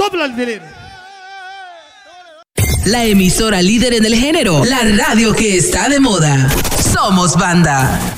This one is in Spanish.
sopla el violín. La emisora líder en el género, la radio que está de moda. Somos Banda.